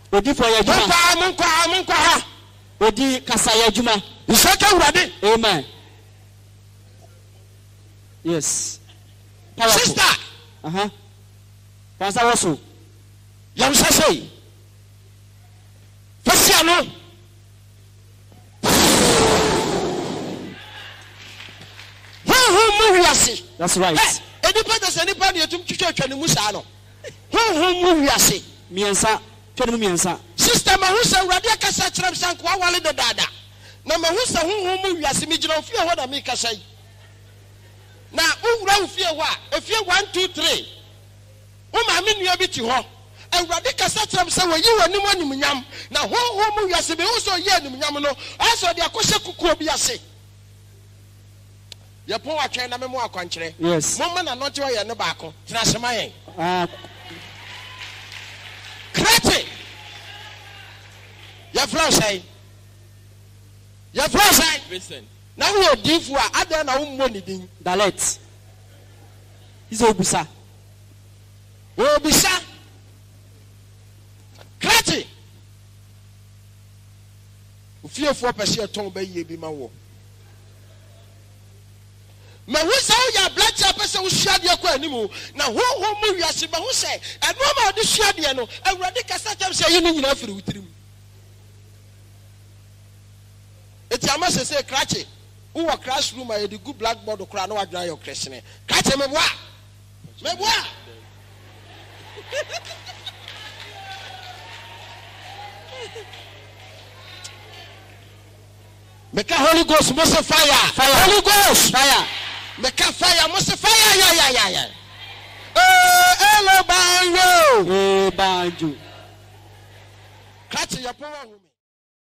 Odi for ya juma. Munko ha. Odi kasa ya juma. Isaka urade. Amen. Yes. Powerful. Sister. Pastor also. Yam say. Fasiano. That's right. Anybody you took church and Musano. Who wiase? Miensa. Sister Mahusa Radia Casa Tramsan Kwawale the Dada. Na Mahusa who wiase me don't fear what I make a say. Now who run fear what? If you 1, 2, 3. I mean you bit you ho. And Radika Satram when you are no one in Yam. Now who wiase be also ye in Yamano. Also the Akosha Kukobiase. Your poor China memoir country. Yes. Woman are not your Nabako. Trashamayan. Crate. Your flow say. Your flow say. Listen. Now we are deep for other no money. Dalet. He's Obusa. Obisa. Crate. Fear 4% ton by ye be my war. Me who say ya black person who share your kwa nimu na who we are siba who say and no ma de share de no awurade kasa tam say you nyina firi wutirim eti amase say krache who wa classroom a the good blackboard kra na wadran your question krache me boa make a Holy Ghost must fire Holy Ghost Fire. Make a fire, must fire, yeah. Hello, Banjo. Banjo. Catch your power.